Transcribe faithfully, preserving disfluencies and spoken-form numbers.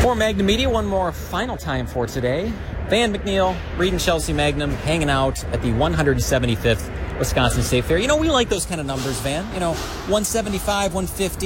For Magnum Media, one more final time for today. Van McNeil, Reed and Chelsea Magnum, hanging out at the one hundred seventy-fifth Wisconsin State Fair. You know, we like those kind of numbers, Van. You know, one seventy-five, one fifty.